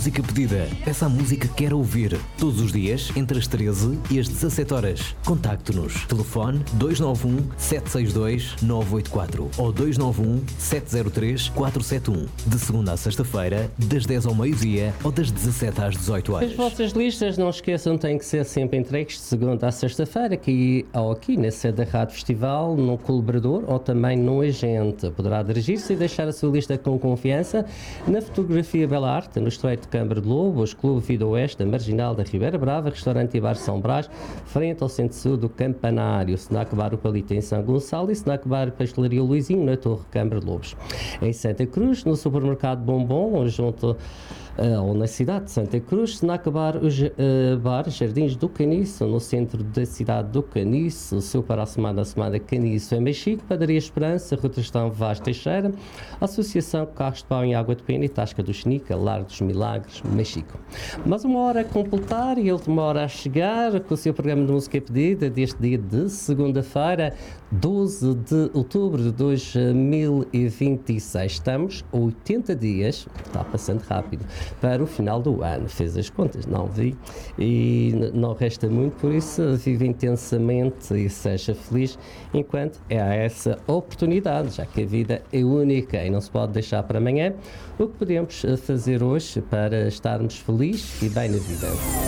música pedida. Peça a música que quer ouvir. Todos os dias, entre as 13 e as 17 horas. Contacte-nos. Telefone 291-762-984 ou 291-703-471. De segunda a sexta-feira, das 10 ao meio-dia ou das 17 às 18 horas. As vossas listas, não esqueçam, têm que ser sempre entregues de segunda a sexta-feira, aqui na sede da Rádio Festival, no colaborador ou também no agente. Poderá dirigir-se e deixar a sua lista com confiança na Fotografia Bela Arte, no Estreito de Câmara de Lobos, Clube Vida Oeste, da Marginal da Ribeira Brava, Restaurante e Bar São Brás, frente ao Centro-Sul do Campanário, Snack Bar O Palito em São Gonçalo e Snack Bar Pastelaria Luizinho, na Torre Câmara de Lobos. Em Santa Cruz, no Supermercado Bombom, junto ou na cidade de Santa Cruz, Snack Bar Jardins do Caniço, no centro da cidade do Caniço, o seu para a semana Caniço é Mexico, Padaria Esperança, Rua Tristão Vaz Teixeira, Associação Carros de Pau em Água de Pena e Tasca do Xenica, Lar dos Milagres, Mexico. Mais uma hora a completar e a última hora a chegar com o seu programa de música pedida deste dia de segunda-feira, 12 de outubro de 2026. Estamos a 80 dias, está passando rápido, para o final do ano. Fez as contas, não vi, e não resta muito, por isso vive intensamente e seja feliz enquanto há essa oportunidade, já que a vida é única e não se pode deixar para amanhã. O que podemos fazer hoje para estarmos felizes e bem na vida?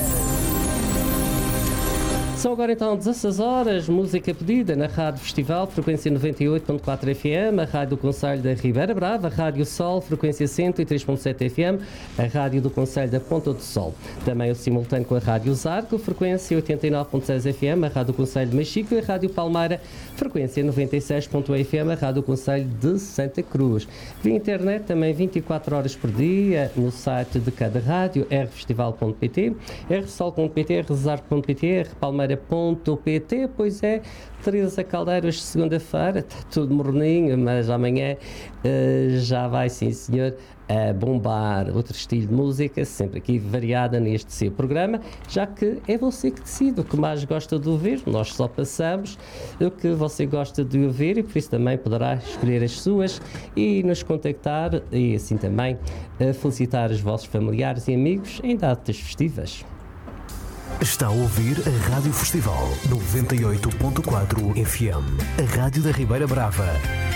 São agora então 16 horas, música pedida na Rádio Festival, frequência 98.4 FM, a Rádio do Concelho da Ribeira Brava, a Rádio Sol, frequência 103.7 FM, a Rádio do Concelho da Ponta do Sol. Também o simultâneo com a Rádio Zarco, frequência 89.6 FM, a Rádio do Concelho de Mexico e a Rádio Palmeira, frequência 96.1 FM, a Rádio do Concelho de Santa Cruz. Via internet também 24 horas por dia no site de cada rádio, rfestival.pt, rsol.pt, rzarco.pt, rpalmeira.pt, pois é, Teresa Caldeiros, segunda-feira, está tudo morninho, mas amanhã já vai, sim senhor, a bombar outro estilo de música, sempre aqui variada neste seu programa, já que é você que decide o que mais gosta de ouvir, nós só passamos o que você gosta de ouvir e por isso também poderá escolher as suas e nos contactar e assim também felicitar os vossos familiares e amigos em datas festivas. Está a ouvir a Rádio Festival 98.4 FM, a Rádio da Ribeira Brava.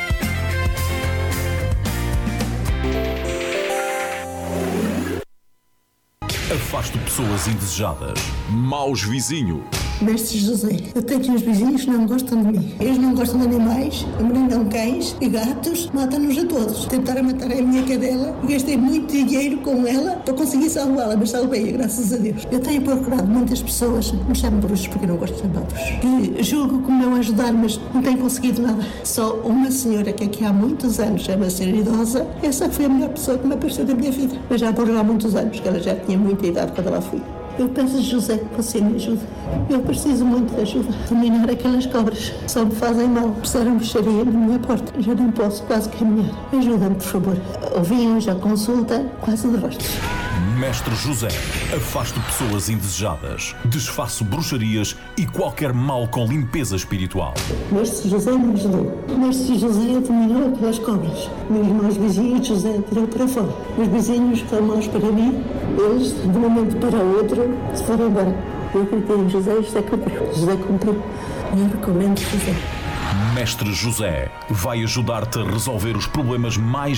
Afaste pessoas indesejadas. Maus vizinhos. Mestre José, eu tenho uns vizinhos que não gostam de mim. Eles não gostam de animais, não cães e gatos, matam-nos a todos. Tentaram matar a minha cadela e gastei muito dinheiro com ela para conseguir salvá-la, mas salvei-a, graças a Deus. Eu tenho procurado muitas pessoas, me chamam bruxos porque não gosto de chamá-los, que julgo que me vão ajudar, mas não tenho conseguido nada. Só uma senhora que aqui há muitos anos é uma senhora idosa, essa foi a melhor pessoa que me apareceu na minha vida. Mas já por há muitos anos, que ela já tinha muita idade quando ela foi. Eu peço a José que você me ajude. Eu preciso muito de ajuda. Dominar aquelas cobras. Só me fazem mal. Puseram mexeria na minha porta. Já não posso quase caminhar. Ajuda-me, por favor. Ouvi hoje a consulta, quase de rostos. Mestre José, afaste pessoas indesejadas, desfaço bruxarias e qualquer mal com limpeza espiritual. Mestre José me ajudou. Mestre José dominou aquelas cobras. Meus irmãos vizinhos, José tirou para fora. Os vizinhos que são maus para mim, eles, de um momento para o outro, se foram embora. Eu acreditei em José e José cumpriu. José cumpriu. Eu recomendo José. Mestre José vai ajudar-te a resolver os problemas mais